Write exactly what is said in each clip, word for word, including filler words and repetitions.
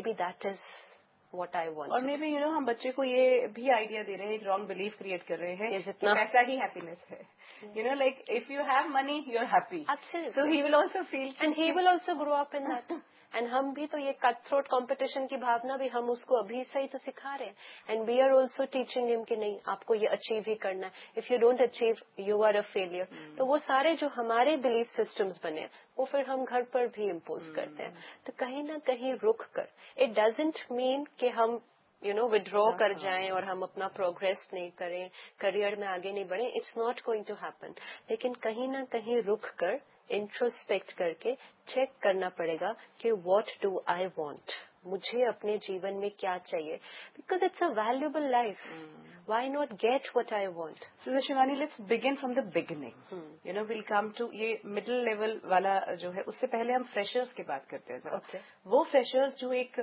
May be that is what I want. और may be you know हम बच्चे को ये भी आइडिया दे रहे हैं, एक रॉन्ग बिलीफ क्रिएट कर रहे हैं कि पैसा ही हैप्पीनेस है। You know like if you have money you are happy, so he will also feel and he will also grow up in that. And हम भी तो ये कट थ्रोट कॉम्पिटिशन की भावना भी हम उसको अभी से ही तो सिखा रहे हैं। And we are also teaching him कि नहीं, आपको ये अचीव ही करना है, if you don't achieve you are a failure. तो वो सारे जो हमारे बिलीफ सिस्टम्स बने वो फिर हम घर पर भी इम्पोज hmm. करते हैं। तो कहीं ना कहीं रुक कर, इट डजेंट मीन कि हम यू नो विड्रॉ कर जाएं और हम अपना प्रोग्रेस नहीं करें, करियर में आगे नहीं बढ़े, it's not going to happen. लेकिन कहीं ना कहीं रुक कर इंट्रोस्पेक्ट करके चेक करना पड़ेगा कि व्हाट डू आई वांट, मुझे अपने जीवन में क्या चाहिए, because it's a valuable life. Why not get what I want. So Shivani, let's begin from the beginning. You know will come to ये मिडिल लेवल वाला जो है, उससे पहले हम फ्रेशर्स की बात करते हैं। okay. वो फ्रेशर्स जो एक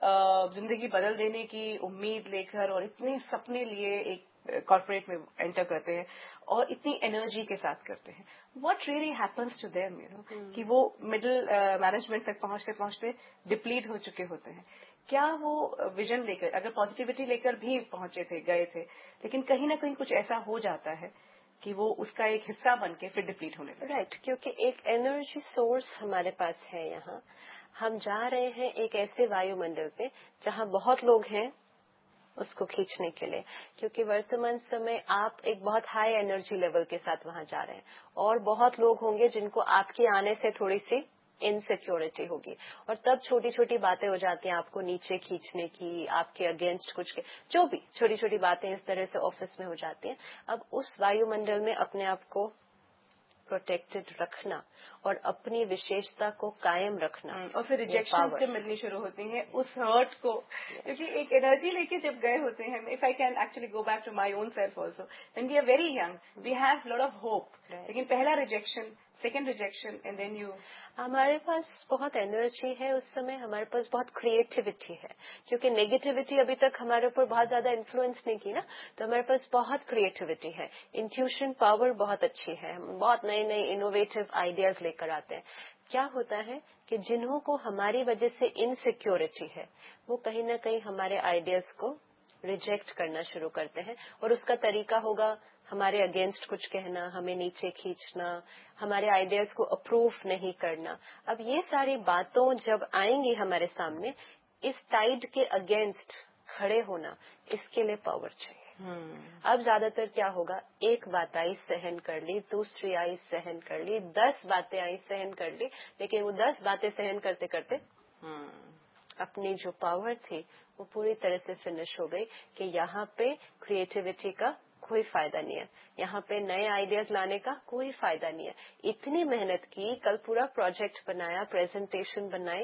जिंदगी बदल देने की उम्मीद लेकर और इतने सपने लिए एक कॉर्पोरेट में एंटर करते हैं और इतनी एनर्जी के साथ करते हैं, what really happens to them, you know, कि वो मिडिल मैनेजमेंट तक पहुंचते पहुंचते डिप्लीट हो चुके होते हैं। क्या वो विजन लेकर, अगर पॉजिटिविटी लेकर भी पहुंचे थे, गए थे, लेकिन कहीं ना कहीं कुछ ऐसा हो जाता है कि वो उसका एक हिस्सा बन के फिर डिप्लीट होने लगता है। राइट, क्योंकि एक एनर्जी सोर्स हमारे पास है। यहाँ हम जा रहे हैं एक ऐसे वायुमंडल पे जहाँ बहुत लोग हैं उसको खींचने के लिए, क्योंकि वर्तमान समय आप एक बहुत हाई एनर्जी लेवल के साथ वहां जा रहे हैं और बहुत लोग होंगे जिनको आपके आने से थोड़ी सी इनसिक्योरिटी होगी और तब छोटी छोटी बातें हो जाती हैं आपको नीचे खींचने की, आपके अगेंस्ट कुछ के, जो भी छोटी छोटी बातें इस तरह से ऑफिस में हो जाती हैं। अब उस वायुमंडल में अपने आप को प्रोटेक्टेड रखना और अपनी विशेषता को कायम रखना, और फिर रिजेक्शन से मिलनी शुरू होती है उस हर्ट को, क्योंकि एक एनर्जी लेके जब गए होते हैं। If I can actually go back to my own self also, when we are very young we have lot of hope, लेकिन पहला rejection, second rejection and then you. हमारे पास बहुत एनर्जी है उस समय, हमारे पास बहुत क्रिएटिविटी है, क्योंकि नेगेटिविटी अभी तक हमारे ऊपर बहुत ज्यादा इन्फ्लुएंस नहीं की ना, तो हमारे पास बहुत क्रिएटिविटी है, इंट्यूशन पावर बहुत अच्छी है, हम बहुत नए नए इनोवेटिव आइडियाज लेकर आते हैं। क्या होता है कि जिन्हों को हमारी वजह से इनसिक्योरिटी है वो कहीं ना कहीं हमारे आइडियाज को रिजेक्ट करना शुरू करते हैं और उसका तरीका होगा हमारे अगेंस्ट कुछ कहना, हमें नीचे खींचना, हमारे आइडियाज को अप्रूव नहीं करना। अब ये सारी बातों जब आएंगी हमारे सामने, इस टाइड के अगेंस्ट खड़े होना, इसके लिए पावर चाहिए। hmm. अब ज्यादातर क्या होगा, एक बात आई सहन कर ली, दूसरी आई सहन कर ली, दस बातें आई सहन कर ली, लेकिन वो दस बातें सहन करते करते hmm. अपनी जो पावर थी वो पूरी तरह से फिनिश हो गई कि यहाँ पे क्रिएटिविटी का कोई फायदा नहीं है, यहाँ पे नए आइडियाज लाने का कोई फायदा नहीं है। इतनी मेहनत की, कल पूरा प्रोजेक्ट बनाया, प्रेजेंटेशन बनाई,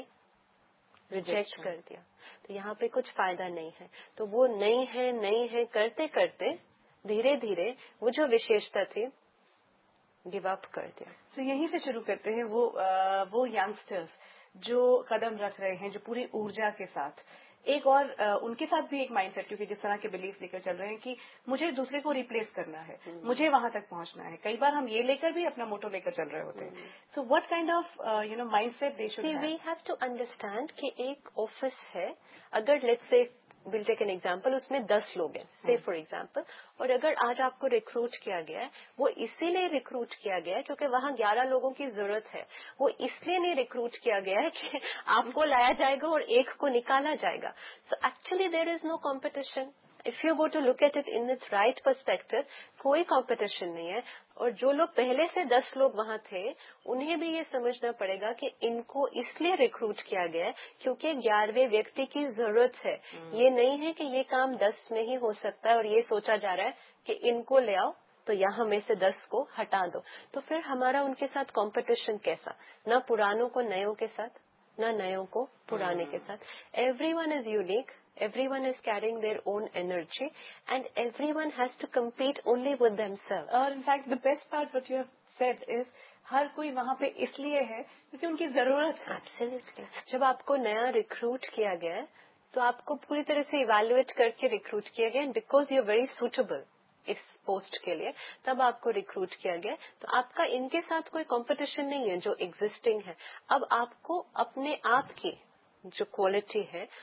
रिजेक्ट कर दिया, तो यहाँ पे कुछ फायदा नहीं है। तो वो नहीं है नहीं है करते करते धीरे धीरे वो जो विशेषता थी गिव अप कर दिया। तो यहीं से शुरू करते हैं वो आ, वो यंगस्टर्स जो कदम रख रहे हैं, जो पूरी ऊर्जा के साथ, एक और आ, उनके साथ भी एक माइंडसेट, क्योंकि जिस तरह के बिलीफ लेकर चल रहे हैं कि मुझे दूसरे को रिप्लेस करना है, hmm. मुझे वहां तक पहुंचना है। कई बार हम ये लेकर भी अपना मोटो लेकर चल रहे होते हैं। So what kind of you know mindset they should have? We have to understand कि एक ऑफिस है, अगर let's say will take an example, उसमें दस लोग हैं से फॉर एग्जाम्पल, और अगर आज आपको रिक्रूट किया गया है, वो इसीलिए रिक्रूट किया गया है क्योंकि वहाँ ग्यारह लोगों की जरूरत है। वो इसलिए नहीं रिक्रूट किया गया है कि आपको लाया जाएगा और एक को निकाला जाएगा। So actually there is no competition. If you go to look at it in its right perspective, कोई कंपटीशन नहीं है। और जो लोग पहले से दस लोग वहां थे, उन्हें भी ये समझना पड़ेगा कि इनको इसलिए रिक्रूट किया गया है क्योंकि ग्यारहवें व्यक्ति की जरूरत है। hmm. ये नहीं है कि ये काम दस में ही हो सकता है और ये सोचा जा रहा है कि इनको ले आओ तो यहाँ में से दस को हटा दो। तो फिर हमारा उनके साथ कंपटीशन कैसा, न पुरानों को नयों के साथ, न नयों को पुराने hmm. के साथ। Everyone is unique, everyone is carrying their own energy and everyone has to compete only with themselves. और in fact the best part what you have said is हर कोई वहाँ पे इसलिए है क्योंकि उनकी जरूरत है। Absolutely. जब आपको नया रिक्रूट किया गया है तो आपको पूरी तरह से इवेल्युएट करके रिक्रूट किया गया, because you are very suitable इस पोस्ट के लिए, तब आपको रिक्रूट किया गया। तो आपका इनके साथ कोई कंपटीशन नहीं है जो एग्जिस्टिंग है। अब आपको अपने आप की जो क्वालिटी है